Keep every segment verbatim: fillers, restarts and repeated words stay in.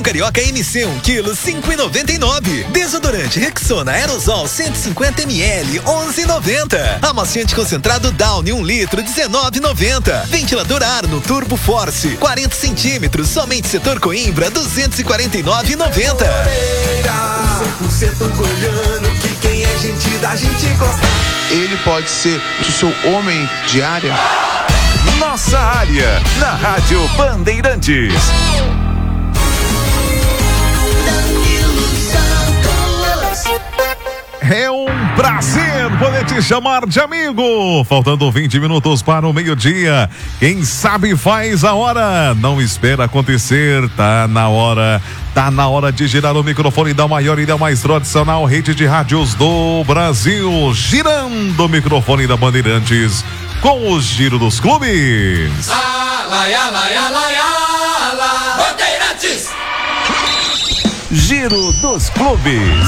carioca M C um quilo, cinco e noventa e nove. Desodorante Rexona Aerosol cento e cinquenta mililitros, onze e noventa. Amaciante concentrado Downy um litro, dezenove e noventa. Ventilador Arno Turbo Force quarenta centímetros, somente setor Coimbra, duzentos e quarenta e nove e noventa. cem por cento goiano, que quem é gente da gente gosta. Ele pode ser o seu homem de área. Nossa área, na Rádio Bandeirantes. É um prazer poder te chamar de amigo. Faltando vinte minutos para o meio-dia. Quem sabe faz a hora. Não espera acontecer. Tá na hora. Tá na hora de girar o microfone da maior e da mais tradicional rede de rádios do Brasil. Girando o microfone da Bandeirantes com o Giro dos Clubes. Alaia, alaia, alaia, alaia. Bandeirantes. Giro dos Clubes.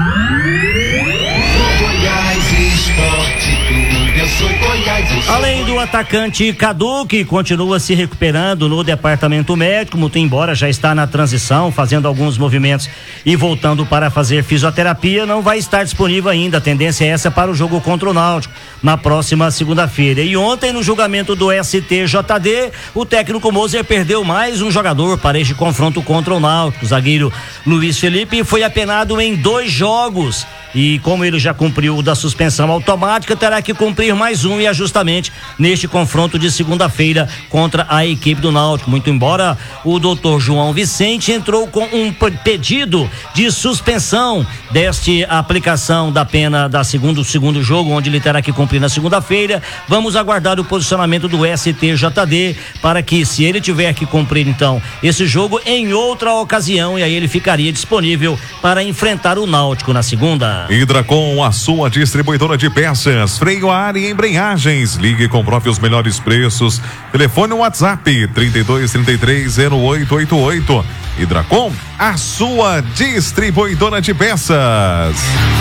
Além do atacante Cadu, que continua se recuperando no departamento médico, muito embora já está na transição, fazendo alguns movimentos e voltando para fazer fisioterapia, não vai estar disponível ainda. A tendência é essa para o jogo contra o Náutico na próxima segunda-feira. E ontem, no julgamento do S T J D, o técnico Moser perdeu mais um jogador para este confronto contra o Náutico. O zagueiro Luiz Felipe foi apenado em dois jogos. E como ele já cumpriu o da suspensão automática, terá que cumprir mais um, e é justamente neste confronto de segunda-feira contra a equipe do Náutico. Muito embora o doutor João Vicente entrou com um pedido de suspensão desta aplicação da pena da segundo, segundo jogo, onde ele terá que cumprir na segunda-feira. Vamos aguardar o posicionamento do S T J D para que, se ele tiver que cumprir então esse jogo em outra ocasião, e aí ele ficaria disponível para enfrentar o Náutico na segunda. Hidracom, a sua distribuidora de peças, freio a ar e embreagens. Ligue e comprove os melhores preços. Telefone WhatsApp trinta e dois, trinta e três, zero oito oito oito. Hidracom, a sua distribuidora de peças.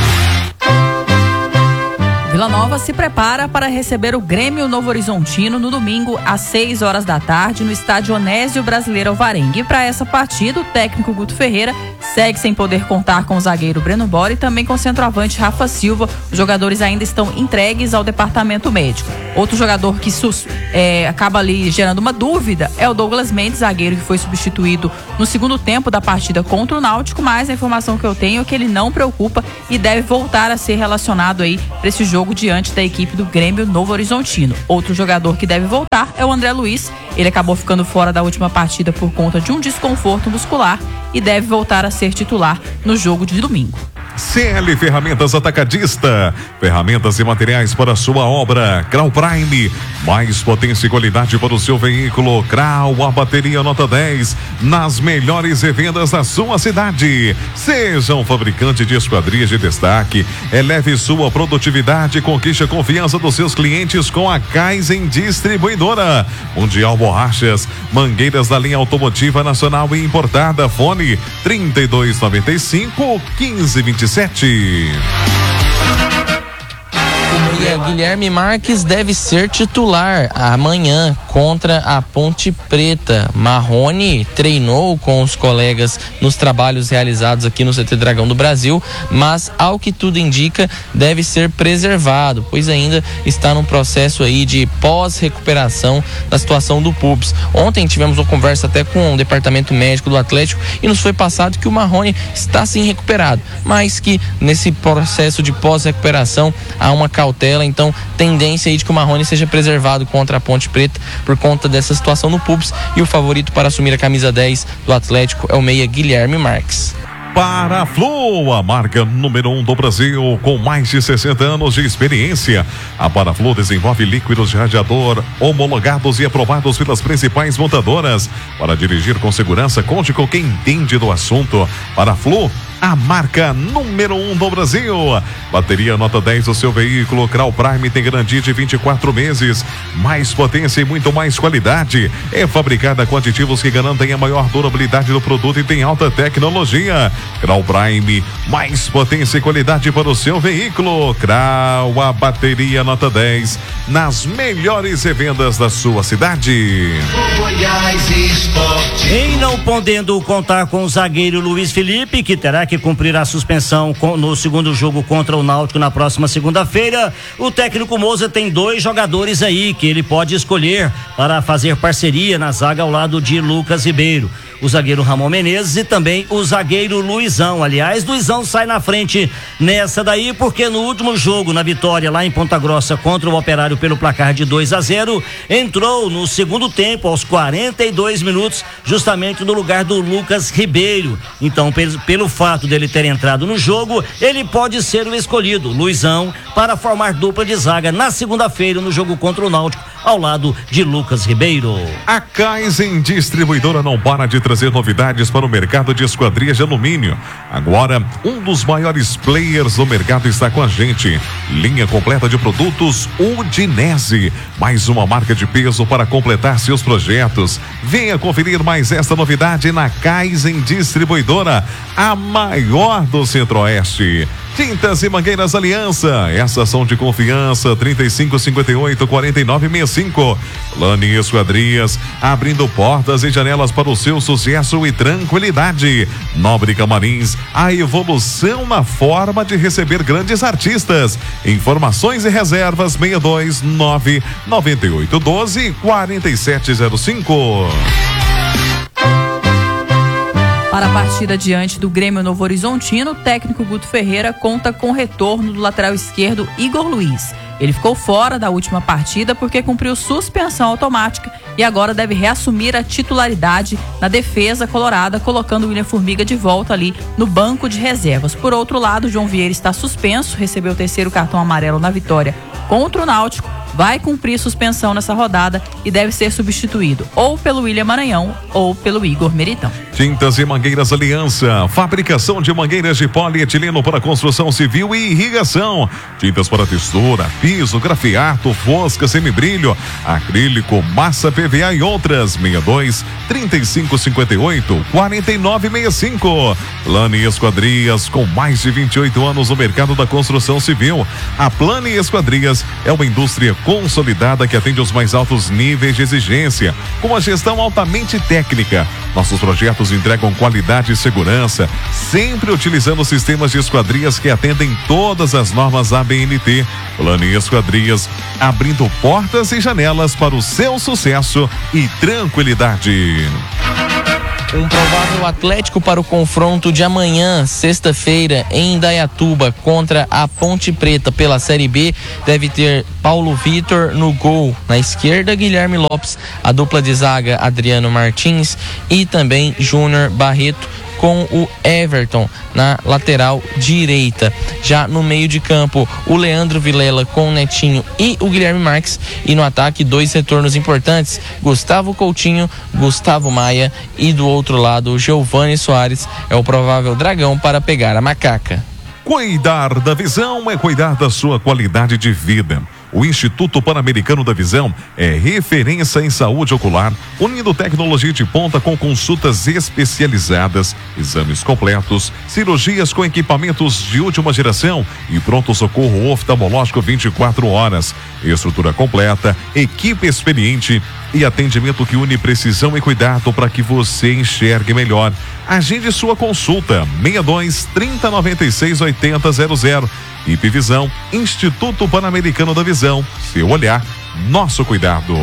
Vila Nova se prepara para receber o Grêmio Novo Horizontino no domingo às seis horas da tarde no estádio Onésio Brasileiro Alvarenga. E para essa partida, o técnico Guto Ferreira segue sem poder contar com o zagueiro Breno Bora e também com o centroavante Rafa Silva. Os jogadores ainda estão entregues ao departamento médico. Outro jogador que sus, é, acaba ali gerando uma dúvida é o Douglas Mendes, zagueiro que foi substituído no segundo tempo da partida contra o Náutico, mas a informação que eu tenho é que ele não preocupa e deve voltar a ser relacionado aí para esse jogo diante da equipe do Grêmio Novo Horizontino. Outro jogador que deve voltar é o André Luiz. Ele acabou ficando fora da última partida por conta de um desconforto muscular e deve voltar a ser titular no jogo de domingo. C L Ferramentas Atacadista, ferramentas e materiais para a sua obra. Crau Prime, mais potência e qualidade para o seu veículo. Crau, a bateria nota dez, nas melhores revendas da sua cidade. Seja um fabricante de esquadrias de destaque, eleve sua produtividade e conquiste a confiança dos seus clientes com a Kaizen Distribuidora. Mundial Borrachas, mangueiras da linha automotiva nacional e importada. Fone trinta e dois, noventa e cinco, quinze, vinte e sete. O meia Guilherme Marques deve ser titular amanhã contra a Ponte Preta. Marrone treinou com os colegas nos trabalhos realizados aqui no C T Dragão do Brasil, mas ao que tudo indica deve ser preservado, pois ainda está num processo aí de pós-recuperação da situação do pubis. Ontem tivemos uma conversa até com o departamento médico do Atlético e nos foi passado que o Marrone está sim recuperado, mas que nesse processo de pós-recuperação há uma cautela, então tendência aí de que o Marrone seja preservado contra a Ponte Preta por conta dessa situação no pubis, e o favorito para assumir a camisa dez do Atlético é o meia Guilherme Marques. Paraflu, a marca número um do Brasil, com mais de sessenta anos de experiência. A Paraflu desenvolve líquidos de radiador homologados e aprovados pelas principais montadoras. Para dirigir com segurança, conte com quem entende do assunto. Paraflu, a marca número um do Brasil. Bateria nota dez do seu veículo. Crau Prime tem garantia de vinte e quatro meses. Mais potência e muito mais qualidade. É fabricada com aditivos que garantem a maior durabilidade do produto e tem alta tecnologia. Crau Prime, mais potência e qualidade para o seu veículo. Crau, a bateria nota dez, nas melhores revendas da sua cidade. Goiás Esporte. Em não podendo contar com o zagueiro Luiz Felipe, que terá que cumprir a suspensão com, no segundo jogo contra o Náutico na próxima segunda-feira, o técnico Moza tem dois jogadores aí que ele pode escolher para fazer parceria na zaga ao lado de Lucas Ribeiro. O zagueiro Ramon Menezes e também o zagueiro Luizão. Aliás, Luizão sai na frente nessa daí porque no último jogo, na vitória lá em Ponta Grossa contra o Operário pelo placar de dois a zero, entrou no segundo tempo aos quarenta e dois minutos justamente no lugar do Lucas Ribeiro. Então, pelo, pelo fato dele ter entrado no jogo, ele pode ser o escolhido, Luizão, para formar dupla de zaga na segunda-feira no jogo contra o Náutico, ao lado de Lucas Ribeiro. A Kaizen Distribuidora não para de trazer novidades para o mercado de esquadrias de alumínio. Agora, um dos maiores players do mercado está com a gente. Linha completa de produtos Udinese. Mais uma marca de peso para completar seus projetos. Venha conferir mais esta novidade na Kaizen Distribuidora, a maior do Centro-Oeste. Tintas e Mangueiras Aliança, essas são de confiança. Trinta e cinco, cinquenta e oito, quarenta e nove, sessenta e cinco. Lani Esquadrias, abrindo portas e janelas para o seu sucesso e tranquilidade. Nobre Camarins, a evolução na forma de receber grandes artistas. Informações e reservas seis dois nove, nove oito um dois, quatro sete zero cinco. Para a partida diante do Grêmio Novo Horizontino, o técnico Guto Ferreira conta com o retorno do lateral esquerdo Igor Luiz. Ele ficou fora da última partida porque cumpriu suspensão automática e agora deve reassumir a titularidade na defesa colorada, colocando o William Formiga de volta ali no banco de reservas. Por outro lado, João Vieira está suspenso, recebeu o terceiro cartão amarelo na vitória contra o Náutico, vai cumprir suspensão nessa rodada e deve ser substituído ou pelo William Maranhão ou pelo Igor Meritão. Tintas e Mangueiras Aliança, fabricação de mangueiras de polietileno para construção civil e irrigação, tintas para textura, piso, grafiato, fosca, semibrilho, acrílico, massa P V A e outras. Seis dois, trinta e cinco, cinquenta e oito, quarenta e nove, sessenta e cinco. Plane Esquadrias, com mais de vinte e oito anos no mercado da construção civil. A Plane Esquadrias é uma indústria consolidada que atende os mais altos níveis de exigência, com uma gestão altamente técnica. Nossos projetos entregam qualidade e segurança, sempre utilizando sistemas de esquadrias que atendem todas as normas A B N T. Plane Esquadrias, abrindo portas e janelas para o seu sucesso e tranquilidade. Um provável Atlético para o confronto de amanhã, sexta-feira, em Indaiatuba, contra a Ponte Preta pela Série B, deve ter Paulo Vitor no gol. Na esquerda, Guilherme Lopes, a dupla de zaga Adriano Martins e também Júnior Barreto, com o Everton na lateral direita. Já no meio de campo, o Leandro Vilela com o Netinho e o Guilherme Marques. E no ataque, dois retornos importantes: Gustavo Coutinho, Gustavo Maia, e do outro lado, o Giovani Soares é o provável dragão para pegar a macaca. Cuidar da visão é cuidar da sua qualidade de vida. O Instituto Pan-Americano da Visão é referência em saúde ocular, unindo tecnologia de ponta com consultas especializadas, exames completos, cirurgias com equipamentos de última geração e pronto-socorro oftalmológico vinte e quatro horas. Estrutura completa, equipe experiente e atendimento que une precisão e cuidado para que você enxergue melhor. Agende sua consulta seis dois, trinta, noventa e seis, oitenta, zero zero. I P Visão, Instituto Pan-Americano da Visão. Seu olhar, nosso cuidado.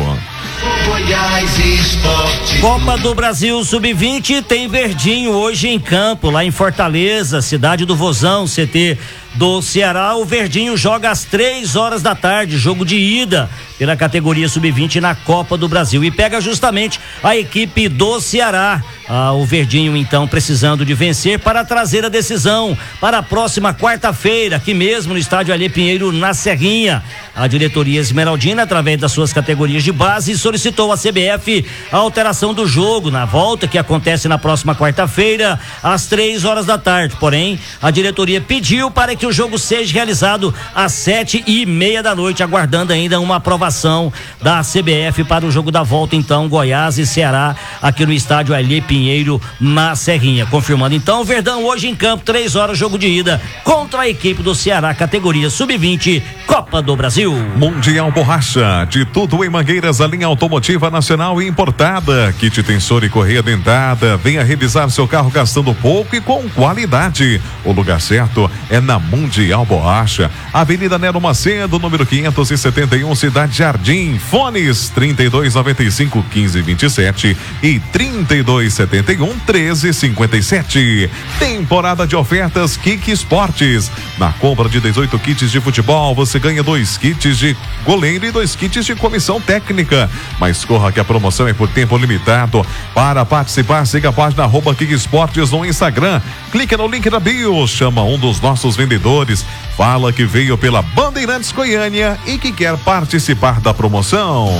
Goiás Esporte. Copa do Brasil sub vinte tem verdinho hoje em campo, lá em Fortaleza, cidade do Vozão, C T do Ceará. O Verdinho joga às três horas da tarde, jogo de ida pela categoria sub vinte na Copa do Brasil, e pega justamente a equipe do Ceará. Ah, o Verdinho então precisando de vencer para trazer a decisão para a próxima quarta-feira, aqui mesmo no estádio Alê Pinheiro, na Serrinha. A diretoria esmeraldina, através das suas categorias de base, solicitou à C B F a alteração do jogo na volta, que acontece na próxima quarta-feira às três horas da tarde. Porém, a diretoria pediu para que o jogo seja realizado às sete e meia da noite, aguardando ainda uma aprovação da C B F para o jogo da volta, então, Goiás e Ceará, aqui no estádio Alê Pinheiro, na Serrinha. Confirmando então, o Verdão hoje em campo, três horas, jogo de ida contra a equipe do Ceará, categoria sub vinte, Copa do Brasil. Mundial Borracha, de tudo em Mangueiras, a linha automotiva nacional e importada. Kit tensor e correia dentada. Venha revisar seu carro gastando pouco e com qualidade. O lugar certo é na Mundial Borracha, Avenida Nero Macedo, número quinhentos e setenta e um, Cidade Jardim. Fones trinta e dois noventa e cinco, quinze vinte e sete e trinta e dois setenta e um, treze cinquenta e sete. Temporada de ofertas Kik Esportes. Na compra de dezoito kits de futebol, você ganha dois kits de goleiro e dois kits de comissão técnica. Mas corra que a promoção é por tempo limitado. Para participar, siga a página arroba Kik Esportes no Instagram. Clique no link da bio, chama um dos nossos vendedores, fala que veio pela Bandeirantes Goiânia e que quer participar da promoção.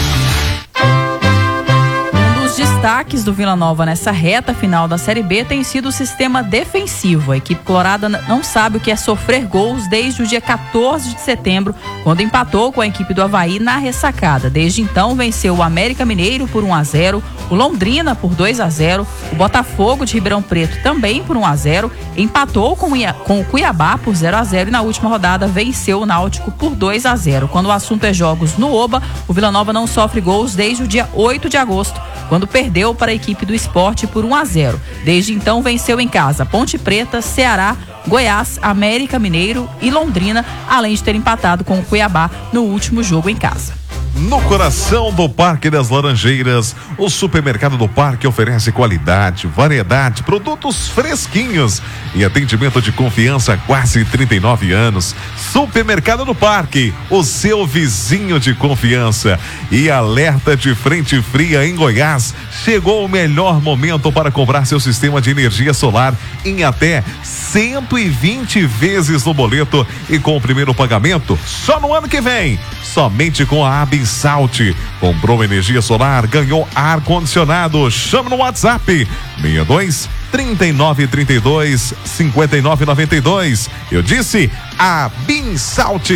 Destaques do Vila Nova nessa reta final da Série B tem sido o sistema defensivo. A equipe colorada não sabe o que é sofrer gols desde o dia quatorze de setembro, quando empatou com a equipe do Avaí na ressacada. Desde então venceu o América Mineiro por um a zero, o Londrina por dois a zero, o Botafogo de Ribeirão Preto também por um a zero, empatou com o Cuiabá por zero a zero e na última rodada venceu o Náutico por dois a zero. Quando o assunto é jogos no Oba, o Vila Nova não sofre gols desde o dia oito de agosto, quando perdeu para a equipe do Sport por um a zero. Desde então venceu em casa Ponte Preta, Ceará, Goiás, América Mineiro e Londrina, além de ter empatado com o Cuiabá no último jogo em casa. No coração do Parque das Laranjeiras, o supermercado do Parque oferece qualidade, variedade, produtos fresquinhos e atendimento de confiança há quase trinta e nove anos. Supermercado do Parque, o seu vizinho de confiança. E alerta de frente fria em Goiás, chegou o melhor momento para comprar seu sistema de energia solar em até cento e vinte vezes no boleto e com o primeiro pagamento só no ano que vem. Somente com a Abissalt. Comprou energia solar, ganhou ar-condicionado. Chama no WhatsApp seis dois, trinta e nove, trinta e dois, cinquenta e nove, noventa e dois. Eu disse Abissalt.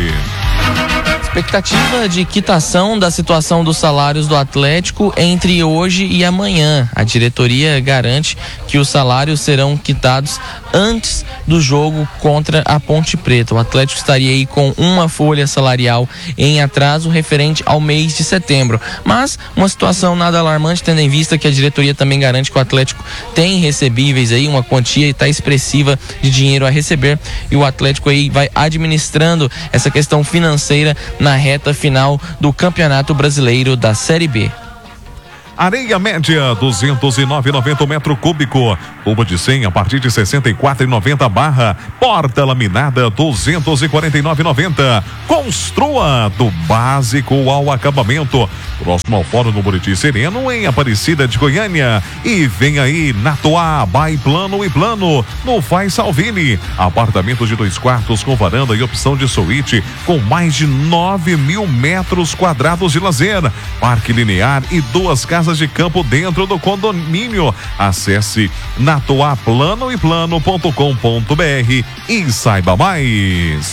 Expectativa de quitação da situação dos salários do Atlético entre hoje e amanhã. A diretoria garante que os salários serão quitados antes do jogo contra a Ponte Preta. O Atlético estaria aí com uma folha salarial em atraso referente ao mês de setembro. Mas uma situação nada alarmante, tendo em vista que a diretoria também garante que o Atlético tem recebíveis aí, uma quantia tá expressiva de dinheiro a receber, e o Atlético aí vai administrando essa questão financeira na reta final do Campeonato Brasileiro da Série B. Areia média duzentos e nove reais e noventa centavos metro cúbico, tubo de cem a partir de sessenta e quatro reais e noventa centavos barra, porta laminada duzentos e quarenta e nove reais e noventa centavos. Construa do básico ao acabamento, próximo ao Fórum no Buriti Sereno, em Aparecida de Goiânia. E vem aí Natuá, By Plano e Plano no Faz Salvini, apartamentos de dois quartos com varanda e opção de suíte com mais de nove mil metros quadrados de lazer, parque linear e duas casas de campo dentro do condomínio. Acesse natuá plano e plano ponto com ponto br e saiba mais.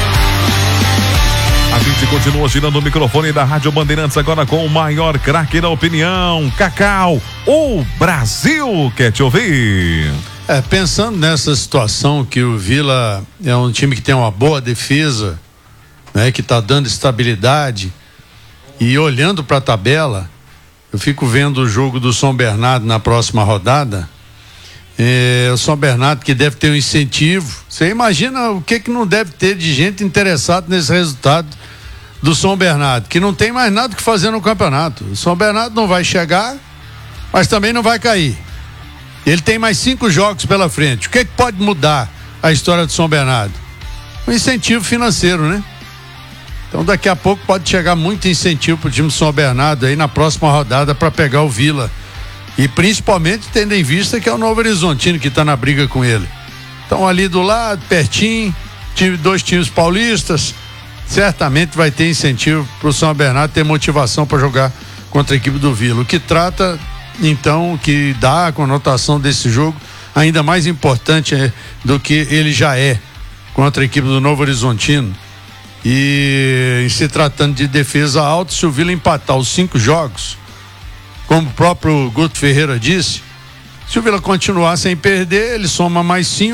A gente continua girando o microfone da Rádio Bandeirantes agora com o maior craque da opinião, Cacau. O Brasil quer te ouvir. É, pensando nessa situação que o Vila é um time que tem uma boa defesa, né, que está dando estabilidade, e olhando para a tabela, eu fico vendo o jogo do São Bernardo na próxima rodada. É, o São Bernardo que deve ter um incentivo. Você imagina o que que não deve ter de gente interessada nesse resultado do São Bernardo, que não tem mais nada que fazer no campeonato. O São Bernardo não vai chegar, mas também não vai cair. Ele tem mais cinco jogos pela frente. O que que pode mudar a história do São Bernardo? Um incentivo financeiro, né? Então daqui a pouco pode chegar muito incentivo pro time do São Bernardo aí na próxima rodada para pegar o Vila. E principalmente tendo em vista que é o Novo Horizontino que está na briga com ele. Então ali do lado, pertinho, time, dois times paulistas, certamente vai ter incentivo pro São Bernardo ter motivação para jogar contra a equipe do Vila. O que trata, então, que dá a conotação desse jogo ainda mais importante é, do que ele já é contra a equipe do Novo Horizontino. E em se tratando de defesa alta, se o Vila empatar os cinco jogos, como o próprio Guto Ferreira disse, se o Vila continuar sem perder, ele soma mais cinco.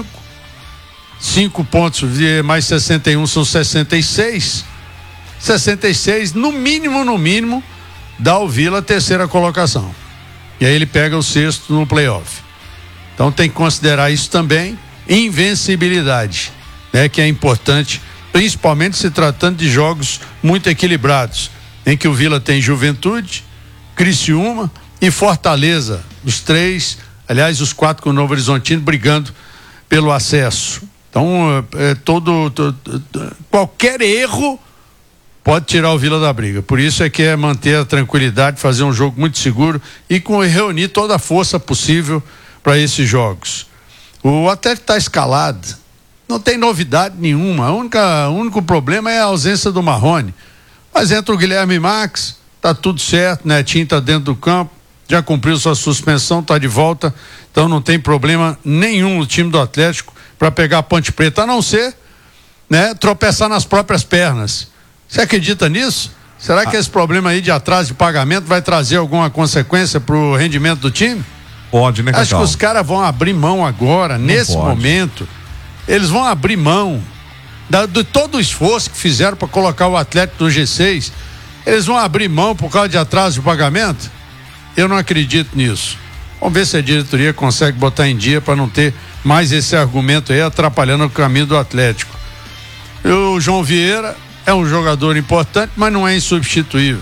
Cinco pontos mais sessenta e um são sessenta e seis. sessenta e seis, no mínimo, no mínimo, dá ao Vila a terceira colocação. E aí ele pega o sexto no playoff. Então tem que considerar isso também. Invencibilidade, né, que é importante, principalmente se tratando de jogos muito equilibrados, em que o Vila tem Juventude, Criciúma e Fortaleza, os três, aliás, os quatro com o Novo Horizontino brigando pelo acesso. Então, é, todo, todo qualquer erro pode tirar o Vila da briga. Por isso é que é manter a tranquilidade, fazer um jogo muito seguro e com, reunir toda a força possível para esses jogos. O Atlético está escalado, não tem novidade nenhuma. A única, o único problema é a ausência do Marrone. Mas entra o Guilherme Max, tá tudo certo, Netinho tá dentro do campo, já cumpriu sua suspensão, tá de volta, então não tem problema nenhum no time do Atlético para pegar a Ponte Preta, a não ser, né, tropeçar nas próprias pernas. Você acredita nisso? Será que ah. esse problema aí de atraso de pagamento vai trazer alguma consequência pro rendimento do time? Pode, né, Cacau? Acho que os caras vão abrir mão agora, não nesse pode. momento, eles vão abrir mão da, de todo o esforço que fizeram para colocar o Atlético no G seis. Eles vão abrir mão por causa de atraso de pagamento? Eu não acredito nisso. Vamos ver se a diretoria consegue botar em dia para não ter mais esse argumento aí atrapalhando o caminho do Atlético. E o João Vieira é um jogador importante, mas não é insubstituível.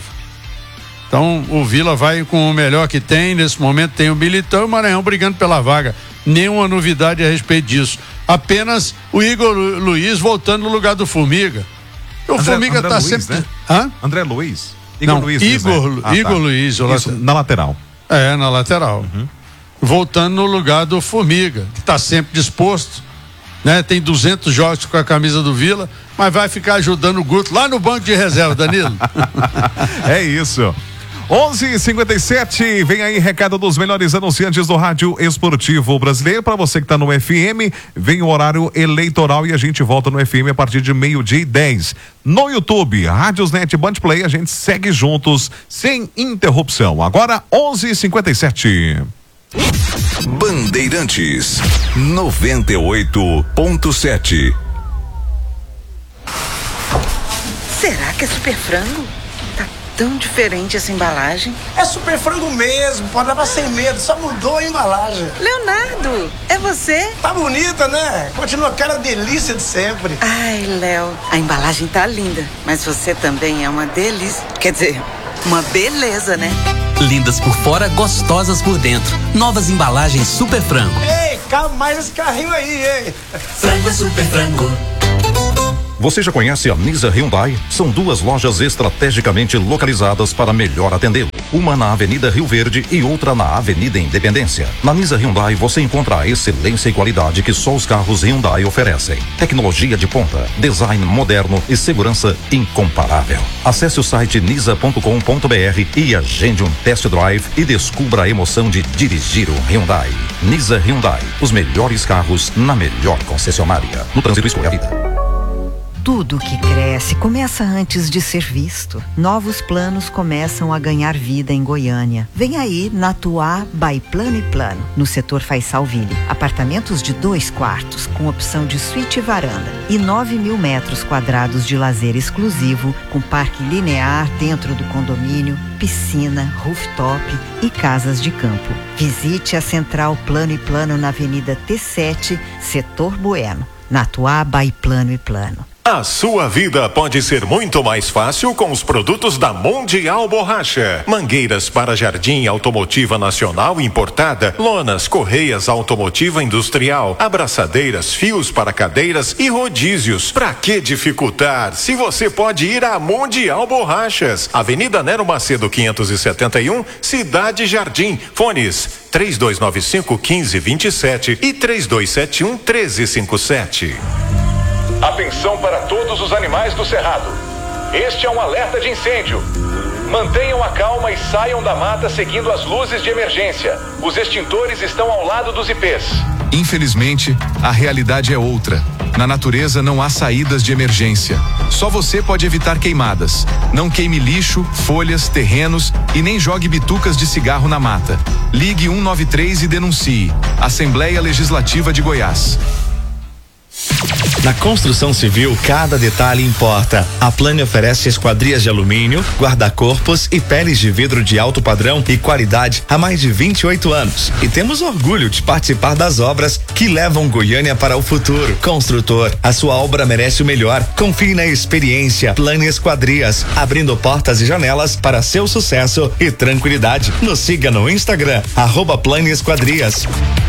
Então o Vila vai com o melhor que tem. Nesse momento tem o Militão e o Maranhão brigando pela vaga. Nenhuma novidade a respeito disso. Apenas o Igor Luiz voltando no lugar do Formiga. O André, Formiga André tá Luiz, sempre. Né? Hã? André Luiz. Igor Não, Luiz. Igor, Né? ah, Igor tá. Luiz. Isso, later... na lateral. É, na lateral. Uhum. Voltando no lugar do Formiga, que tá sempre disposto, né? Tem duzentos jogos com a camisa do Vila, mas vai ficar ajudando o Guto lá no banco de reserva, Danilo. É isso. onze e cinquenta e sete, vem aí recado dos melhores anunciantes do rádio esportivo brasileiro. Para você que está no F M, vem o horário eleitoral e a gente volta no F M a partir de meio-dia e dez. No YouTube, Rádiosnet Band Play, a gente segue juntos sem interrupção. Agora onze e cinquenta e sete. Bandeirantes noventa e oito ponto sete. Será que é super frango? Tá tão diferente essa embalagem. É super frango mesmo, pode levar sem medo, só mudou a embalagem. Leonardo, é você? Tá bonita, né? Continua aquela delícia de sempre. Ai, Léo, a embalagem tá linda, mas você também é uma delícia. Quer dizer, uma beleza, né? Lindas por fora, gostosas por dentro. Novas embalagens Super Frango. Ei, calma mais esse carrinho aí, ei. Frango é Super Frango. Você já conhece a Nisa Hyundai? São duas lojas estrategicamente localizadas para melhor atendê-lo. Uma na Avenida Rio Verde e outra na Avenida Independência. Na Nisa Hyundai você encontra a excelência e qualidade que só os carros Hyundai oferecem. Tecnologia de ponta, design moderno e segurança incomparável. Acesse o site nisa ponto com ponto br e agende um test drive e descubra a emoção de dirigir um Hyundai. Nisa Hyundai, os melhores carros na melhor concessionária. No trânsito, escolha a vida. Tudo que cresce começa antes de ser visto. Novos planos começam a ganhar vida em Goiânia. Vem aí Natuá by Plano e Plano, no setor Faisalville. Apartamentos de dois quartos, com opção de suíte e varanda. E nove mil metros quadrados de lazer exclusivo, com parque linear dentro do condomínio, piscina, rooftop e casas de campo. Visite a Central Plano e Plano na Avenida T sete, setor Bueno. Natuá, Baiplano e Plano. A sua vida pode ser muito mais fácil com os produtos da Mundial Borracha. Mangueiras para jardim automotiva nacional importada, lonas, correias automotiva industrial, abraçadeiras, fios para cadeiras e rodízios. Pra que dificultar se você pode ir à Mundial Borrachas? Avenida Nero Macedo quinhentos e setenta e um, Cidade Jardim. Fones três dois nove cinco, um cinco dois sete e três dois sete um, um três cinco sete. Atenção para todos os animais do cerrado. Este é um alerta de incêndio. Mantenham a calma e saiam da mata seguindo as luzes de emergência. Os extintores estão ao lado dos ipês. Infelizmente, a realidade é outra. Na natureza não há saídas de emergência. Só você pode evitar queimadas. Não queime lixo, folhas, terrenos e nem jogue bitucas de cigarro na mata. Ligue um nove três e denuncie. Assembleia Legislativa de Goiás. Na construção civil, cada detalhe importa. A Plane oferece esquadrias de alumínio, guarda-corpos e peles de vidro de alto padrão e qualidade há mais de vinte e oito anos. E temos orgulho de participar das obras que levam Goiânia para o futuro. Construtor, a sua obra merece o melhor. Confie na experiência Plane Esquadrias, abrindo portas e janelas para seu sucesso e tranquilidade. Nos siga no Instagram, arroba Plane Esquadrias.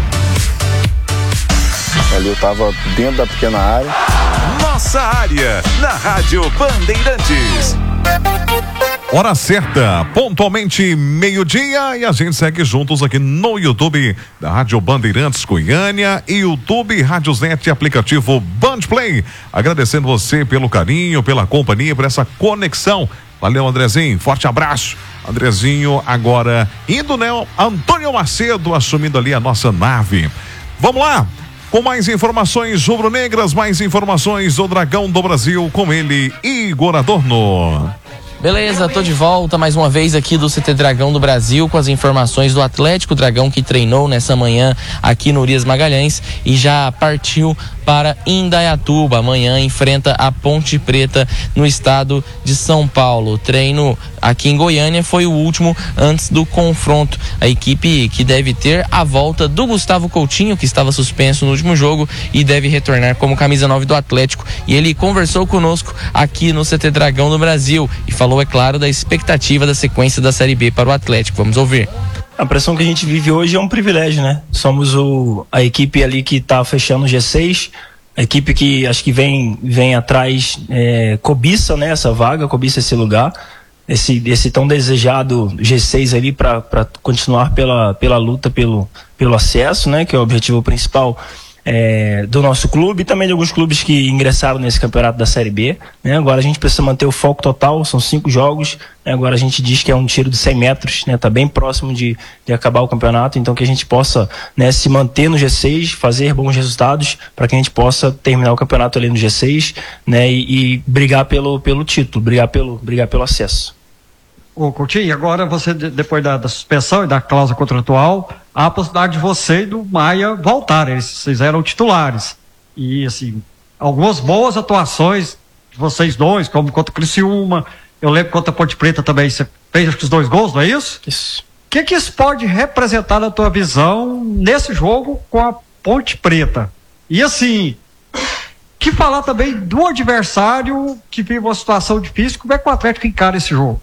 Ali eu tava dentro da pequena área. Nossa área, na Rádio Bandeirantes. Hora certa, pontualmente meio-dia, e a gente segue juntos aqui no YouTube da Rádio Bandeirantes Goiânia e YouTube Rádiosnet, aplicativo Bandplay. Agradecendo você pelo carinho, pela companhia, por essa conexão. Valeu, Andrezinho, forte abraço. Andrezinho agora indo, né? Antônio Macedo assumindo ali a nossa nave. Vamos lá! Com mais informações rubro-negras, mais informações do Dragão do Brasil, com ele, Igor Adorno. Beleza, tô de volta mais uma vez aqui do C T Dragão do Brasil com as informações do Atlético Dragão, que treinou nessa manhã aqui no Urias Magalhães e já partiu para Indaiatuba. Amanhã enfrenta a Ponte Preta no estado de São Paulo. O treino aqui em Goiânia foi o último antes do confronto. A equipe que deve ter a volta do Gustavo Coutinho, que estava suspenso no último jogo e deve retornar como camisa nove do Atlético. E ele conversou conosco aqui no C T Dragão do Brasil e falou, é claro, da expectativa da sequência da Série B para o Atlético. Vamos ouvir. A pressão que a gente vive hoje é um privilégio, né? Somos o, a equipe ali que está fechando o G seis, a equipe que acho que vem, vem atrás, é, cobiça, né, essa vaga, cobiça esse lugar, esse, esse tão desejado G seis ali para continuar pela, pela luta pelo, pelo acesso, né? Que é o objetivo principal É, do nosso clube e também de alguns clubes que ingressaram nesse campeonato da Série B, né? Agora a gente precisa manter o foco total, são cinco jogos, né? Agora a gente diz que é um tiro de cem metros, né? Tá bem próximo de, de acabar o campeonato, então que a gente possa, né, se manter no G seis, fazer bons resultados para que a gente possa terminar o campeonato ali no G seis, né? E, e brigar pelo, pelo título, brigar pelo, brigar pelo acesso. Ô Coutinho, agora você, depois da, da suspensão e da cláusula contratual, há a possibilidade de você e do Maia voltarem, eles eram titulares. E, assim, algumas boas atuações de vocês dois, como contra o Criciúma, eu lembro contra a Ponte Preta também, você fez acho que os dois gols, não é isso? Isso. O que que isso pode representar na tua visão nesse jogo com a Ponte Preta? E, assim, que falar também do adversário que vive uma situação difícil, como é que o Atlético encara esse jogo?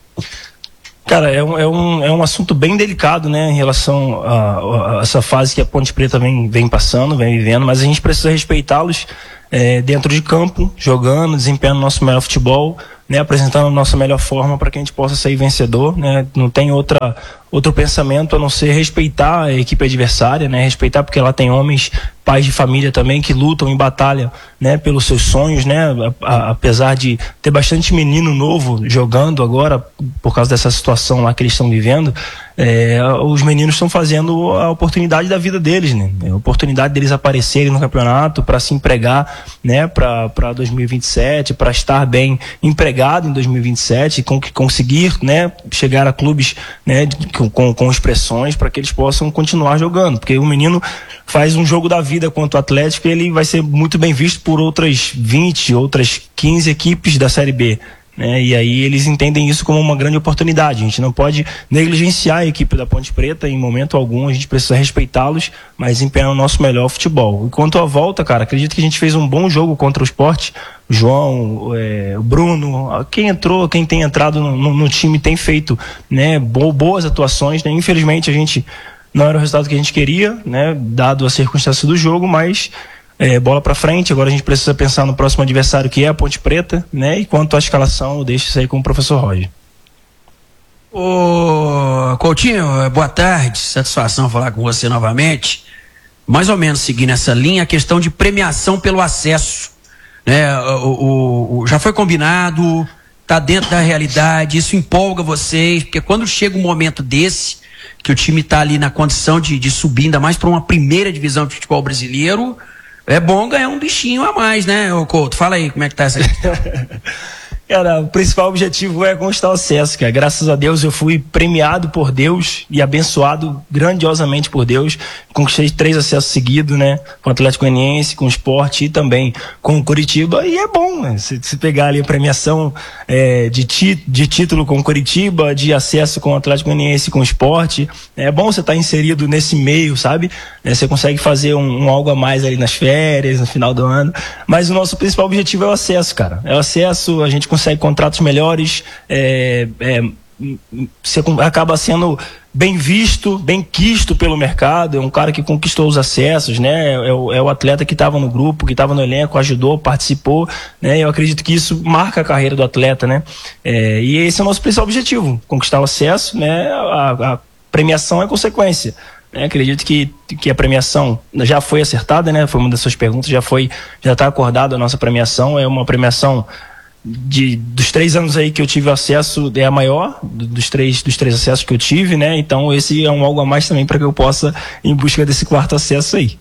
Cara, é um, é, um, é um assunto bem delicado, né, em relação a, a essa fase que a Ponte Preta vem, vem passando, vem vivendo, mas a gente precisa respeitá-los é, dentro de campo, jogando, desempenhando nosso melhor futebol, né, apresentando a nossa melhor forma para que a gente possa sair vencedor, né, não tem outra, outro pensamento a não ser respeitar a equipe adversária, né, respeitar porque ela tem homens, pais de família também que lutam em batalha, né, pelos seus sonhos, né, a, a, apesar de ter bastante menino novo jogando agora por causa dessa situação lá que eles estão vivendo, é, os meninos estão fazendo a oportunidade da vida deles, né, a oportunidade deles aparecerem no campeonato para se empregar, né, para dois mil e vinte e sete, para estar bem empregado em dois mil e vinte e sete e con conseguir, né, chegar a clubes, né, com, com, com expressões para que eles possam continuar jogando, porque o menino faz um jogo da vida contra o Atlético e ele vai ser muito bem visto por outras vinte, outras quinze equipes da Série B. né? E aí eles entendem isso como uma grande oportunidade. A gente não pode negligenciar a equipe da Ponte Preta em momento algum, a gente precisa respeitá-los, mas empenhar o nosso melhor futebol. E quanto à volta, cara, acredito que a gente fez um bom jogo contra o Sport. O João, é, o Bruno, quem entrou, quem tem entrado no, no, no time tem feito, né, boas atuações, né? Infelizmente a gente não era o resultado que a gente queria, né, dado a circunstância do jogo, mas é, bola pra frente. Agora a gente precisa pensar no próximo adversário, que é a Ponte Preta, né? E quanto à escalação, eu deixo isso aí com o professor Roger. Ô Coutinho, boa tarde, satisfação falar com você novamente. Mais ou menos seguindo essa linha, a questão de premiação pelo acesso, né? O, o, o, já foi combinado, tá dentro da realidade, isso empolga vocês, porque quando chega um momento desse, que o time tá ali na condição de, de subir, ainda mais para uma primeira divisão de futebol brasileiro, é bom ganhar um bichinho a mais, né, ô Couto? Fala aí como é que tá essa questão. Cara, o principal objetivo é conquistar o acesso, cara. Graças a Deus eu fui premiado por Deus e abençoado grandiosamente por Deus. Conquistei três acessos seguidos, né? Com o Atlético Goianiense, com o Sport e também com o Curitiba. E é bom, né? Se, se pegar ali a premiação é, de, ti, de título com o Curitiba, de acesso com o Atlético Goianiense, com o Sport, é bom você estar inserido nesse meio, sabe? É, você consegue fazer um, um algo a mais ali nas férias, no final do ano. Mas o nosso principal objetivo é o acesso, cara. É o acesso, a gente consegue contratos melhores, é, é, você acaba sendo bem visto, bem quisto pelo mercado. É um cara que conquistou os acessos, né? É o, é o atleta que estava no grupo, que estava no elenco, ajudou, participou, né? Eu acredito que isso marca a carreira do atleta, né? É, e esse é o nosso principal objetivo, conquistar o acesso, né? A, a premiação é consequência. É, acredito que, que a premiação já foi acertada, né? Foi uma das suas perguntas, já foi, já está acordada a nossa premiação. É uma premiação de, dos três anos aí que eu tive acesso, é a maior dos três, dos três acessos que eu tive, né? Então esse é um algo a mais também para que eu possa ir em busca desse quarto acesso aí.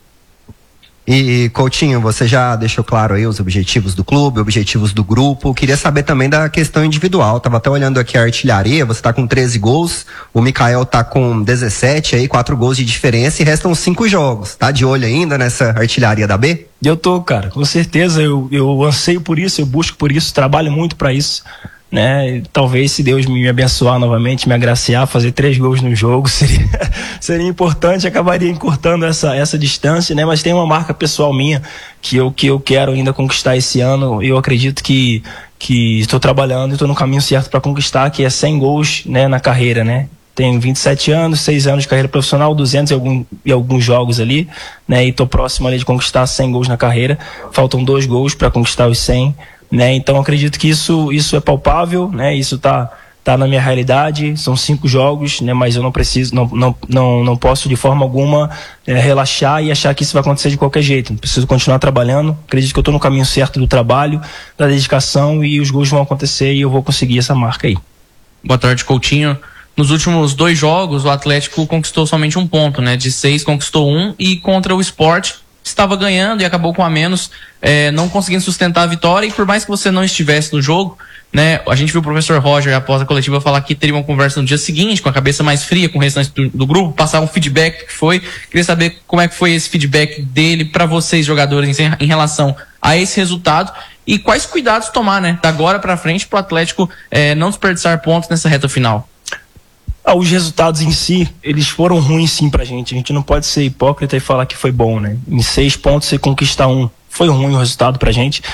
E, Coutinho, você já deixou claro aí os objetivos do clube, objetivos do grupo. Queria saber também da questão individual. Tava até olhando aqui a artilharia, você tá com treze gols, o Mikael tá com dezessete aí, quatro gols de diferença e restam cinco jogos. Tá de olho ainda nessa artilharia da B? Eu tô, cara, com certeza. Eu, eu anseio por isso, eu busco por isso, trabalho muito para isso, né? E talvez, se Deus me abençoar novamente, me agraciar, fazer três gols no jogo seria, seria importante, acabaria encurtando essa, essa distância, né? Mas tem uma marca pessoal minha que eu, que eu quero ainda conquistar esse ano. Eu acredito que, que estou trabalhando e estou no caminho certo para conquistar, que é cem gols, né, na carreira, né? Tenho vinte e sete anos, seis anos de carreira profissional, duzentos e, algum, e alguns jogos ali, né? E estou próximo ali de conquistar cem gols na carreira. Faltam dois gols para conquistar os cem. Né? Então acredito que isso, isso é palpável, né? Isso tá, tá na minha realidade. São cinco jogos, né? Mas eu não preciso, não, não, não, não posso de forma alguma é, relaxar e achar que isso vai acontecer de qualquer jeito. Preciso continuar trabalhando. Acredito que eu estou no caminho certo do trabalho, da dedicação, e os gols vão acontecer e eu vou conseguir essa marca aí. Boa tarde, Coutinho. Nos últimos dois jogos, o Atlético conquistou somente um ponto, né? De seis conquistou um, e contra o Sport estava ganhando e acabou com a menos, é, não conseguindo sustentar a vitória. E por mais que você não estivesse no jogo, né, a gente viu o professor Roger, após a coletiva, falar que teria uma conversa no dia seguinte, com a cabeça mais fria com o restante do, do grupo, passar um feedback do que foi. Queria saber como é que foi esse feedback dele para vocês, jogadores, em, em relação a esse resultado, e quais cuidados tomar, né, da agora para frente, para o Atlético é, não desperdiçar pontos nessa reta final. Ah, os resultados em si, eles foram ruins sim pra gente. A gente não pode ser hipócrita e falar que foi bom, né? Em seis pontos você conquistar um, foi ruim o resultado pra gente.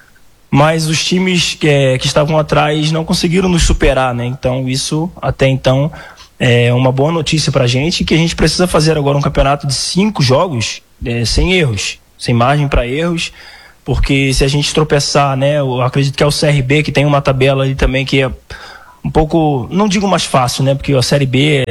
Mas os times que, é, que estavam atrás não conseguiram nos superar, né? Então isso, até então, é uma boa notícia pra gente, que a gente precisa fazer agora um campeonato de cinco jogos é, sem erros, sem margem para erros, porque se a gente tropeçar, né? Eu acredito que é o C R B que tem uma tabela ali também que é um pouco, não digo mais fácil, né? Porque a Série B,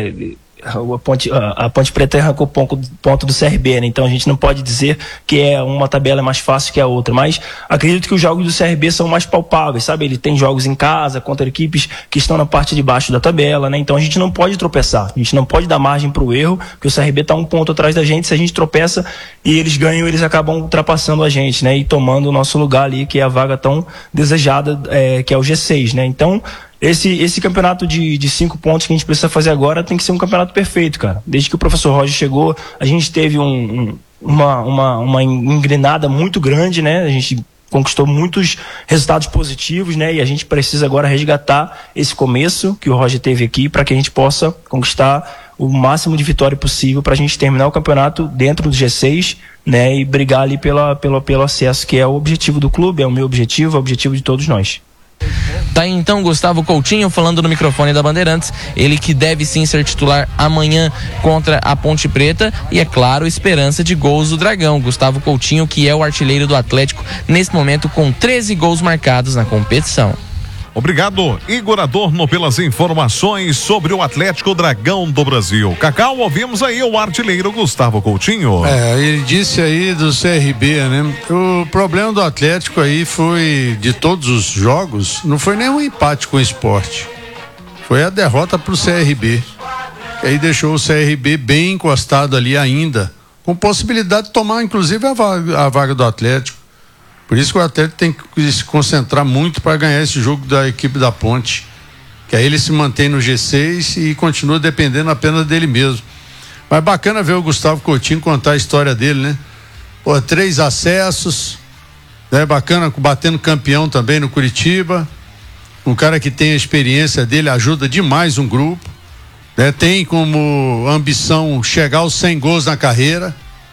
a Ponte, a Ponte Preta arrancou ponto, ponto do C R B, né? Então a gente não pode dizer que é uma tabela mais fácil que a outra, mas acredito que os jogos do C R B são mais palpáveis, sabe? Ele tem jogos em casa contra equipes que estão na parte de baixo da tabela, né? Então a gente não pode tropeçar, a gente não pode dar margem para o erro, porque o C R B está um ponto atrás da gente. Se a gente tropeça e eles ganham, eles acabam ultrapassando a gente, né? E tomando o nosso lugar ali, que é a vaga tão desejada, é, que é o G seis, né? Então Esse, esse campeonato de, de cinco pontos que a gente precisa fazer agora tem que ser um campeonato perfeito, cara. Desde que o professor Roger chegou, a gente teve um, um, uma, uma, uma engrenada muito grande, né? A gente conquistou muitos resultados positivos, né? E a gente precisa agora resgatar esse começo que o Roger teve aqui para que a gente possa conquistar o máximo de vitória possível para a gente terminar o campeonato dentro do G seis, né? E brigar ali pela, pela, pelo acesso, que é o objetivo do clube, é o meu objetivo, é o objetivo de todos nós. Tá aí então Gustavo Coutinho falando no microfone da Bandeirantes, ele que deve sim ser titular amanhã contra a Ponte Preta e, é claro, esperança de gols do Dragão. Gustavo Coutinho, que é o artilheiro do Atlético nesse momento, com treze gols marcados na competição. Obrigado, Igor Adorno, pelas informações sobre o Atlético Dragão do Brasil. Cacau, ouvimos aí o artilheiro Gustavo Coutinho. É, ele disse aí do C R B, né? O problema do Atlético aí foi, de todos os jogos, não foi nem um empate com o Sport. Foi a derrota pro C R B. E aí deixou o C R B bem encostado ali ainda, com possibilidade de tomar, inclusive, a vaga, a vaga do Atlético. Por isso que o Atlético tem que se concentrar muito para ganhar esse jogo da equipe da Ponte. Que aí ele se mantém no G seis e continua dependendo apenas dele mesmo. Mas bacana ver o Gustavo Coutinho contar a história dele, né? Pô, três acessos, né? Bacana, batendo campeão também no Curitiba. Um cara que tem a experiência dele, ajuda demais um grupo, né? Tem como ambição chegar aos cem gols na carreira.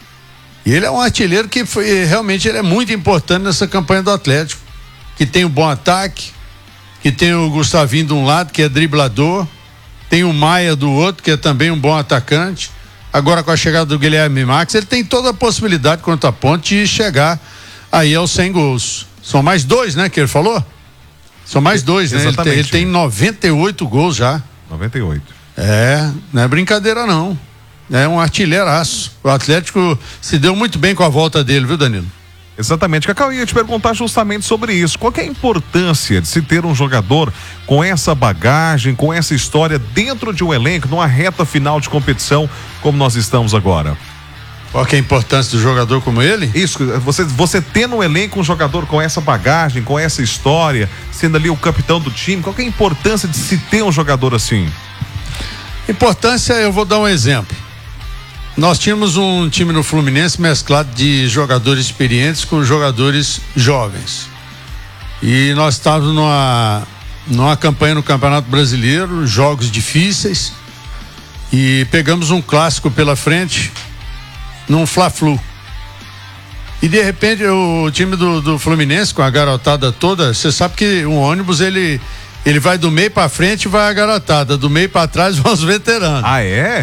E ele é um artilheiro que foi, realmente ele é muito importante nessa campanha do Atlético, que tem um bom ataque, que tem o Gustavinho de um lado, que é driblador, tem o Maia do outro, que é também um bom atacante. Agora com a chegada do Guilherme Marques, ele tem toda a possibilidade contra a Ponte de chegar aí aos cem gols. São mais dois, né, que ele falou? São mais dois, né? Ele tem, ele tem noventa e oito gols já. noventa e oito. É, não é brincadeira não. É um artilheiraço. O Atlético se deu muito bem com a volta dele, viu, Danilo? Exatamente, Cacau, eu ia te perguntar justamente sobre isso. Qual que é a importância de se ter um jogador com essa bagagem, com essa história dentro de um elenco, numa reta final de competição como nós estamos agora? Qual que é a importância do jogador como ele? Isso, você, você ter no elenco um jogador com essa bagagem, com essa história, sendo ali o capitão do time, qual que é a importância de se ter um jogador assim? Importância, eu vou dar um exemplo. Nós tínhamos um time no Fluminense mesclado de jogadores experientes com jogadores jovens. E nós estávamos numa, numa campanha no Campeonato Brasileiro, jogos difíceis, e pegamos um clássico pela frente, num Fla-Flu. E de repente o time do, do Fluminense, com a garotada toda, você sabe que um ônibus ele... Ele vai do meio pra frente e vai a garotada, do meio pra trás vão os veteranos. Ah, é?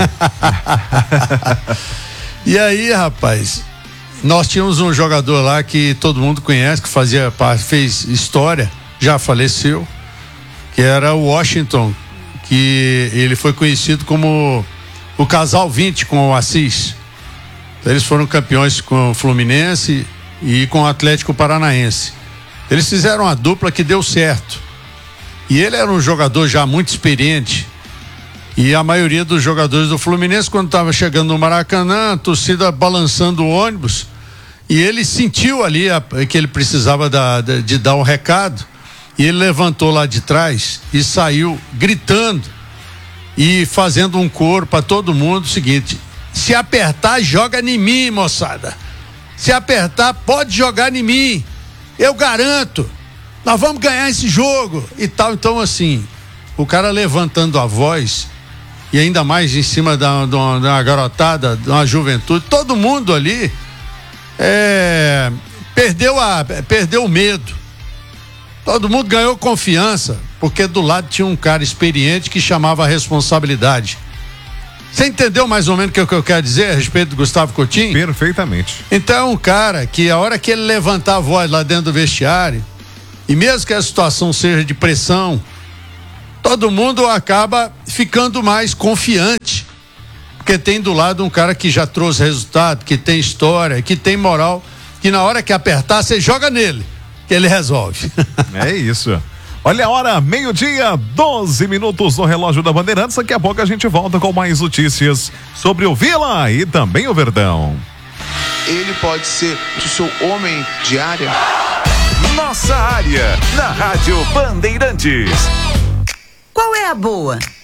E aí, rapaz, nós tínhamos um jogador lá que todo mundo conhece, que fazia parte, fez história, já faleceu, que era o Washington, que ele foi conhecido como o casal vinte com o Assis. Eles foram campeões com o Fluminense e com o Atlético Paranaense. Eles fizeram uma dupla que deu certo. E ele era um jogador já muito experiente. E a maioria dos jogadores do Fluminense, quando estava chegando no Maracanã, a torcida balançando o ônibus, e ele sentiu ali a, que ele precisava da, de, de dar um recado, e ele levantou lá de trás e saiu gritando e fazendo um coro para todo mundo: o seguinte, se apertar, joga em mim, moçada. Se apertar, pode jogar em mim. Eu garanto. Nós vamos ganhar esse jogo e tal. Então, assim, o cara levantando a voz, e ainda mais em cima da, da, da garotada, de uma juventude, todo mundo ali é, perdeu, a, perdeu o medo. Todo mundo ganhou confiança, porque do lado tinha um cara experiente que chamava a responsabilidade. Você entendeu mais ou menos o que, que eu quero dizer a respeito do Gustavo Coutinho? Perfeitamente. Então é um cara que a hora que ele levantar a voz lá dentro do vestiário, e mesmo que a situação seja de pressão, todo mundo acaba ficando mais confiante, porque tem do lado um cara que já trouxe resultado, que tem história, que tem moral, que na hora que apertar, você joga nele, que ele resolve. É isso. Olha a hora, meio-dia, doze minutos no relógio da Bandeirantes. Daqui a pouco a gente volta com mais notícias sobre o Vila e também o Verdão. Ele pode ser o seu homem de área. Nossa área, na Rádio Bandeirantes. Qual é a boa?